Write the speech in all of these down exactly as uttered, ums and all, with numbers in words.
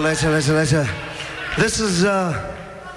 later, later, later. This is, uh...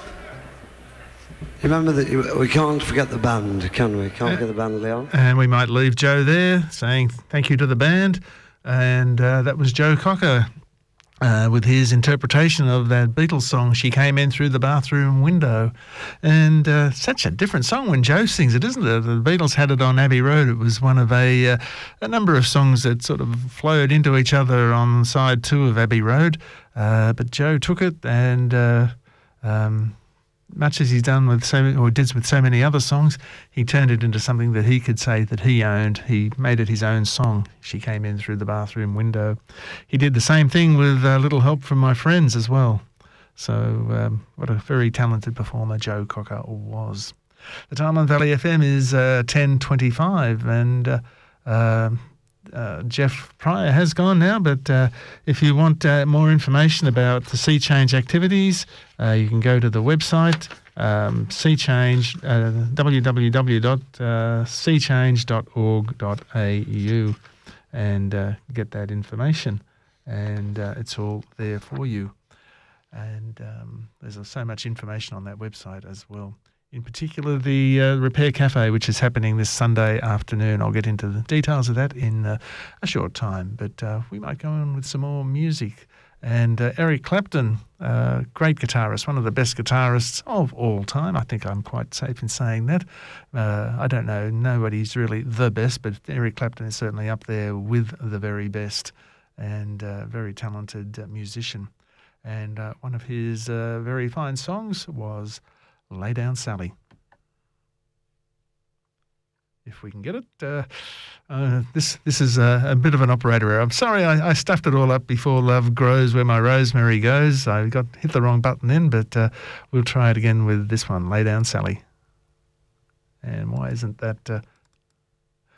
You remember that we can't forget the band, can we? Can't uh, forget the band, Leon. And we might leave Joe there saying thank you to the band. And uh, that was Joe Cocker uh, with his interpretation of that Beatles song, She Came In Through the Bathroom Window. And uh, such a different song when Joe sings it, isn't it? The Beatles had it on Abbey Road. It was one of a, uh, a number of songs that sort of flowed into each other on side two of Abbey Road. Uh, but Joe took it and... Uh, um, much as he's done with so, or did with so many other songs, he turned it into something that he could say that he owned. He made it his own song. She Came In Through the Bathroom Window. He did the same thing with a little help from my friends as well. So um, what a very talented performer Joe Cocker was. The time on Valley F M is uh, ten twenty-five, and uh, uh, Uh, Jeff Pryor has gone now, but uh, if you want uh, more information about the Sea Change activities, uh, you can go to the website, um, Sea Change, uh, w w w dot sea change dot org dot a u, and uh, get that information. And uh, it's all there for you. And um, there's uh, so much information on that website as well. In particular, the uh, Repair Cafe, which is happening this Sunday afternoon. I'll get into the details of that in uh, a short time. But uh, we might go on with some more music. And uh, Eric Clapton, uh, great guitarist, one of the best guitarists of all time. I think I'm quite safe in saying that. Uh, I don't know, nobody's really the best, but Eric Clapton is certainly up there with the very best, and uh, very talented uh, musician. And uh, one of his uh, very fine songs was Lay Down Sally. If we can get it. Uh, uh, this this is a, a bit of an operator error. I'm sorry I, I stuffed it all up before Love Grows Where My Rosemary Goes. I got hit the wrong button then, but uh, we'll try it again with this one, Lay Down Sally. And why isn't that... Uh,